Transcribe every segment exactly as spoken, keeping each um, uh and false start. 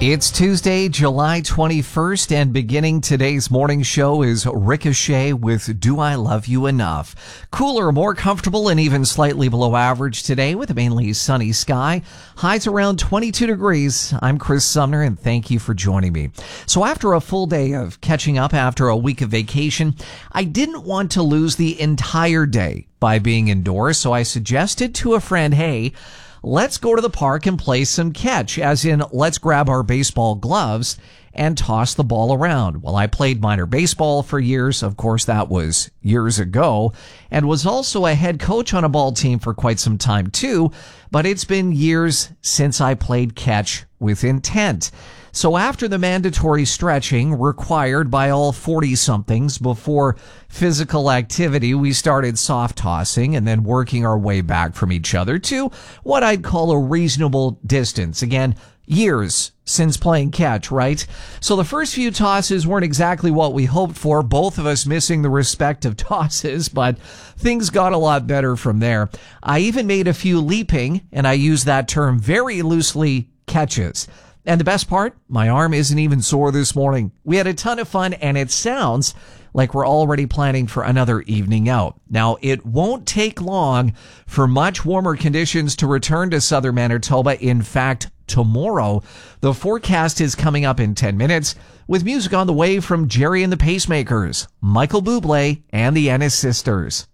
It's Tuesday, July twenty-first, and beginning today's morning show is Ricochet with Do I Love You Enough? Cooler, more comfortable, and even slightly below average today with a mainly sunny sky. Highs around twenty-two degrees. I'm Chris Sumner, and thank you for joining me. So after a full day of catching up after a week of vacation, I didn't want to lose the entire day by being indoors, so I suggested to a friend, hey, let's go to the park and play some catch, as in let's grab our baseball gloves and toss the ball around. Well, I played minor baseball for years. Of course, that was years ago, and was also a head coach on a ball team for quite some time too, but it's been years since I played catch with intent. So after the mandatory stretching required by all forty-somethings before physical activity, we started soft tossing and then working our way back from each other to what I'd call a reasonable distance. Again, years since playing catch, right? So the first few tosses weren't exactly what we hoped for, both of us missing the respective tosses, but things got a lot better from there. I even made a few leaping, and I use that term very loosely, catches. And the best part, my arm isn't even sore this morning. We had a ton of fun, and it sounds like we're already planning for another evening out. Now, it won't take long for much warmer conditions to return to southern Manitoba. In fact, tomorrow, the forecast is coming up in ten minutes with music on the way from Jerry and the Pacemakers, Michael Bublé, and the Ennis Sisters.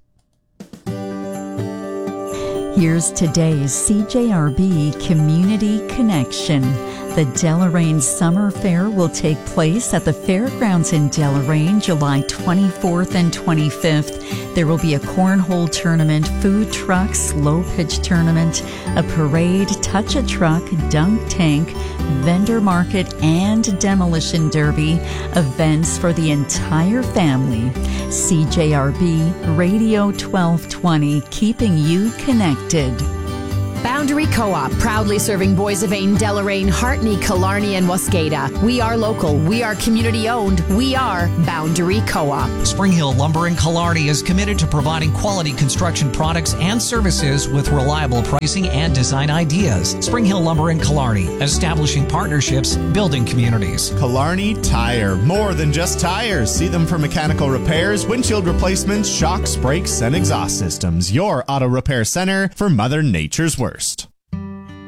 Here's today's C J R B Community Connection. The Deloraine Summer Fair will take place at the Fairgrounds in Deloraine July twenty-fourth and twenty-fifth. There will be a cornhole tournament, food truck, slow pitch tournament, a parade, touch a truck, dunk tank, vendor market, and demolition derby. Events for the entire family. C J R B Radio twelve twenty, keeping you connected. Boundary Co-op, proudly serving Boissevain, Deloraine, Hartney, Killarney, and Wascada. We are local. We are community-owned. We are Boundary Co-op. Spring Hill Lumber in Killarney is committed to providing quality construction products and services with reliable pricing and design ideas. Spring Hill Lumber in Killarney, establishing partnerships, building communities. Killarney Tire, more than just tires. See them for mechanical repairs, windshield replacements, shocks, brakes, and exhaust systems. Your auto repair center for Mother Nature's worst.